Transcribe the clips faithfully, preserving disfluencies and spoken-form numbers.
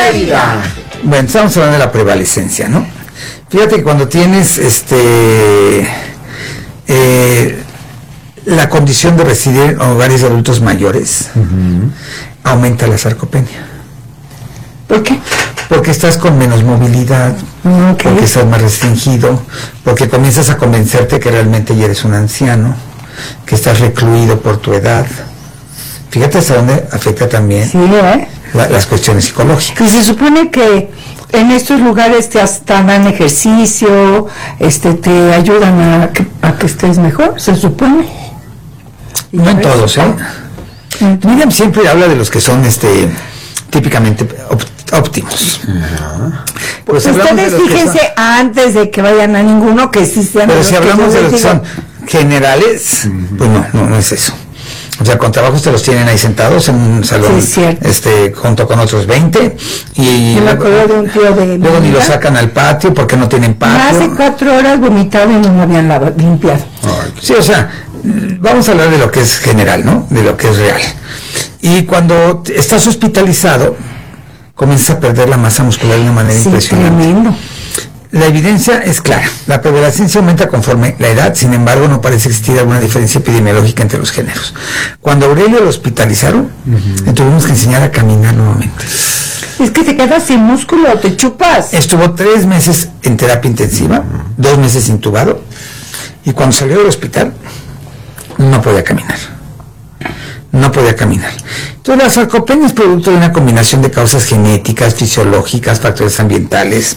Mérida. Bueno, estamos hablando de la prevalecencia, ¿no? Fíjate que cuando tienes este eh, la condición de residir en hogares de adultos mayores, uh-huh. aumenta la sarcopenia. ¿Por qué? Porque estás con menos movilidad, okay. porque estás más restringido, porque comienzas a convencerte que realmente ya eres un anciano, que estás recluido por tu edad. Fíjate hasta dónde afecta también sí, ¿eh? la, las cuestiones psicológicas. Y se supone que en estos lugares te dan ejercicio, este, te ayudan a que, a que estés mejor, se supone. No en todos, ¿eh? Uh-huh. Miriam siempre habla de los que son este típicamente óptimos. Uh-huh. Pues ustedes fíjense son... antes de que vayan a ninguno que sí sean. Pero si hablamos de los que son generales, uh-huh. pues no, no, no es eso. O sea, con trabajos te los tienen ahí sentados en un salón, sí, este, junto con otros veinte, y me acuerdo de un tío de luego ni lo sacan al patio porque no tienen patio. Más de cuatro horas vomitado y no lo habían lavado, limpiado. Sí, o sea, vamos a hablar de lo que es general, ¿no? De lo que es real. Y cuando estás hospitalizado, comienzas a perder la masa muscular de una manera sí, impresionante. Tremendo. La evidencia es clara, la prevalecencia aumenta conforme la edad, sin embargo no parece existir alguna diferencia epidemiológica entre los géneros. Cuando a Aurelio lo hospitalizaron, uh-huh. le tuvimos que enseñar a caminar nuevamente. Es que te quedas sin músculo, te chupas. Estuvo tres meses en terapia intensiva, uh-huh. dos meses intubado, y cuando salió del hospital, no podía caminar. No podía caminar. Entonces la sarcopenia es producto de una combinación de causas genéticas, fisiológicas, factores ambientales,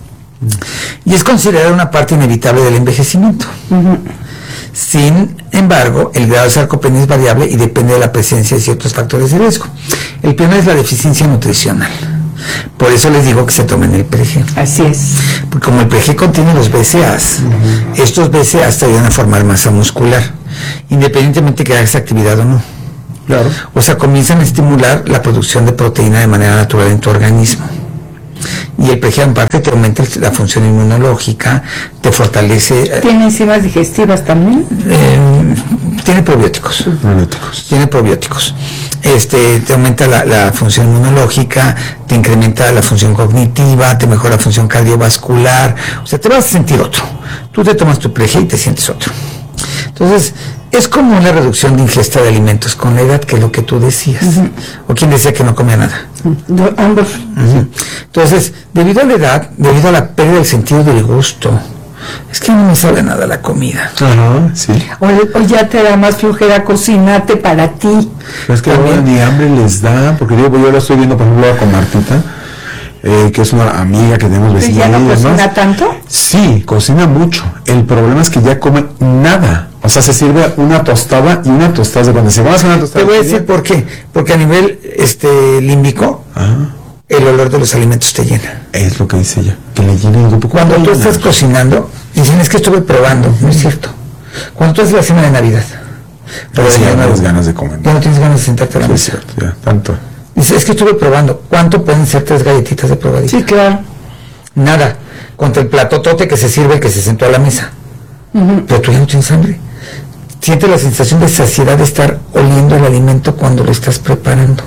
y es considerada una parte inevitable del envejecimiento. Uh-huh. Sin embargo, el grado de sarcopenia es variable y depende de la presencia de ciertos factores de riesgo. El primero es la deficiencia nutricional. Por eso les digo que se tomen el P G. Así es. Porque como el P G contiene los B C As, uh-huh. estos B C As te ayudan a formar masa muscular, independientemente de que hagas actividad o no. Claro. O sea, comienzan a estimular la producción de proteína de manera natural en tu organismo. Y el P G en parte te aumenta la función inmunológica, te fortalece. ¿Tiene enzimas digestivas también? Eh, tiene probióticos. probióticos. Tiene probióticos. Este, te aumenta la, la función inmunológica, te incrementa la función cognitiva, te mejora la función cardiovascular. O sea, te vas a sentir otro. Tú te tomas tu P G y te sientes otro. Entonces, es como una reducción de ingesta de alimentos con la edad, que es lo que tú decías. Uh-huh. O quien decía que no comía nada. Uh-huh. Ambos. Uh-huh. Entonces, debido a la edad, debido a la pérdida del sentido del gusto, es que no me sabe nada la comida. Ajá, sí. O, o ya te da más flojera cocinarte para ti. Es que ahora ni hambre les da, porque digo, yo lo estoy viendo, por ejemplo, con Martita, eh, que es una amiga que tenemos vecina. ¿Ya no cocina tanto? Sí, cocina mucho. El problema es que ya come nada. O sea, se sirve una tostada y una tostada de cuando se va a hacer una tostada. Te voy a decir por qué. Porque a nivel este límbico, ah. el olor de los alimentos te llena. Es lo que dice ella, que le llena un poco. Cuando tú estás cocinando, dicen, es que estuve probando, no es cierto. Cuando tú haces la cena de Navidad, pero ya no tienes ganas de comer. Ya no tienes ganas de sentarte a la mesa. Sí, cierto, ya, tanto. Dice, es que estuve probando. ¿Cuánto pueden ser tres galletitas de probadita? Sí, claro. Nada. Contra el platotote que se sirve el que se sentó a la mesa. Uh-huh. Pero tú ya no tienes hambre. Sientes la sensación de saciedad de estar oliendo el alimento cuando lo estás preparando.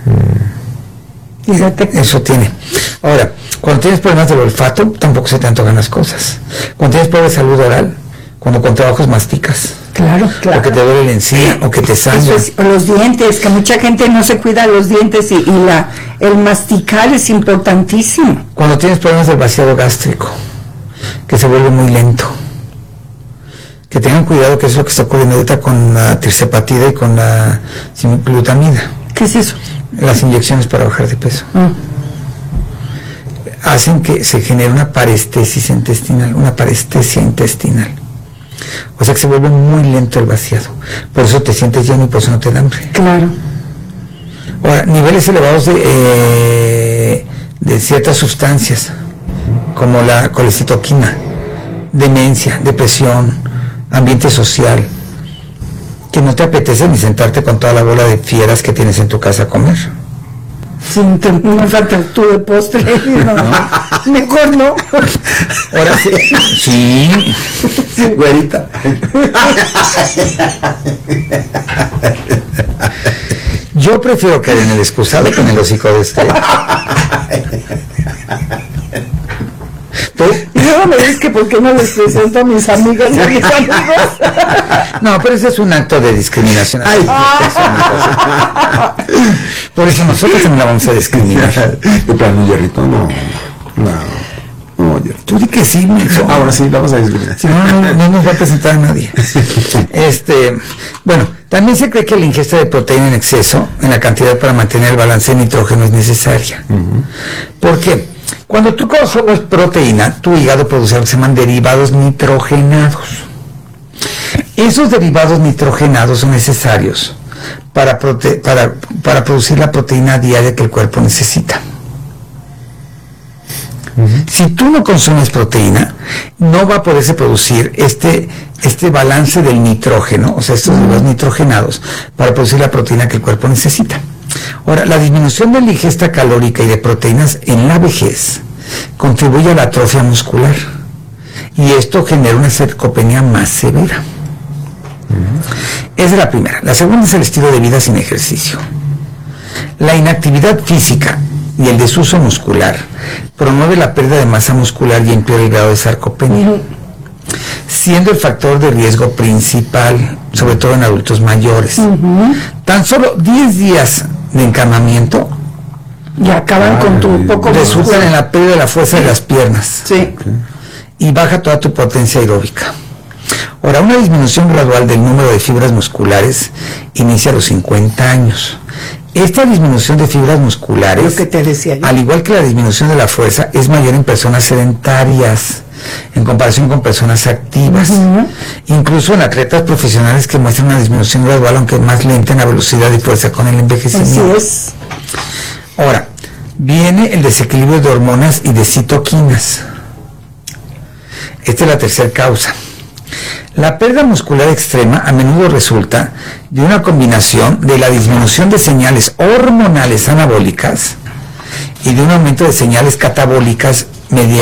Mm. Fíjate, eso tiene. Ahora, cuando tienes problemas del olfato, tampoco se te antojan las cosas. Cuando tienes problemas de salud oral, cuando con trabajos masticas. Claro, claro. O que te duele la encía, o que te sangra. Es, o los dientes, que mucha gente no se cuida los dientes y, y la, el masticar es importantísimo. Cuando tienes problemas del vaciado gástrico, que se vuelve muy lento. Que tengan cuidado, que es lo que está ocurriendo ahorita con la tirzepatida y con la glutamida. ¿Qué es eso? Las inyecciones para bajar de peso. Mm. Hacen que se genere una parestesis intestinal, una parestesia intestinal. O sea que se vuelve muy lento el vaciado. Por eso te sientes lleno y por eso no te da hambre. Claro. Ahora, niveles elevados de, eh, de ciertas sustancias, como la colecitoquina, demencia, depresión, ambiente social, que no te apetece ni sentarte con toda la bola de fieras que tienes en tu casa a comer. Sí, te, me falta tú de postre, no, ¿no? Mejor no. Ahora sí. Sí. Sí. Güerita. Yo prefiero caer en el excusado que en el hocico de este. me dices que por qué no les presento a mis amigas y a mis amigos. No, pero ese es un acto de discriminación. Ay, Ah. por eso nosotros también la vamos a discriminar. De plano, hierrito, no. No. No, hierrito. Tú di que sí, menso. Ahora sí, vamos a discriminar. Si no, no, no nos va a presentar a nadie. Este, bueno, también se cree que la ingesta de proteína en exceso, en la cantidad para mantener el balance de nitrógeno, es necesaria. Uh-huh. ¿Por qué? Cuando tú consumes proteína, tu hígado produce lo que se llaman derivados nitrogenados. Esos derivados nitrogenados son necesarios para, prote- para, para producir la proteína diaria que el cuerpo necesita. Uh-huh. Si tú no consumes proteína, no va a poderse producir este, este balance del nitrógeno, o sea, estos derivados nitrogenados, para producir la proteína que el cuerpo necesita. Ahora, la disminución de la ingesta calórica y de proteínas en la vejez contribuye a la atrofia muscular, y esto genera una sarcopenia más severa. Uh-huh. Esa es la primera. La segunda es el estilo de vida sin ejercicio. La inactividad física y el desuso muscular promueve la pérdida de masa muscular y empeora el grado de sarcopenia, uh-huh. siendo el factor de riesgo principal, sobre todo en adultos mayores. Uh-huh. Tan solo diez días de encamamiento y acaban Ay, con tu poco resultan muscular. en la pérdida de la fuerza de las piernas, sí. y baja toda tu potencia aeróbica. Ahora, una disminución gradual del número de fibras musculares inicia a los cincuenta años. Esta disminución de fibras musculares, lo que te decía yo, al igual que la disminución de la fuerza, es mayor en personas sedentarias en comparación con personas activas. Uh-huh. Incluso en atletas profesionales que muestran una disminución gradual, aunque más lenta en la velocidad y fuerza con el envejecimiento. Así es. Ahora, viene el desequilibrio de hormonas y de citoquinas. Esta es la tercera causa. La pérdida muscular extrema a menudo resulta de una combinación de la disminución de señales hormonales anabólicas y de un aumento de señales catabólicas mediante